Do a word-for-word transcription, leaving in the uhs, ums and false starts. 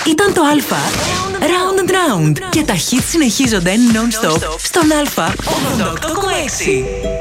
Ήταν το Α. Round and Round. Και τα hits συνεχίζονται non-stop στον Α ογδόντα οκτώ κόμμα έξι.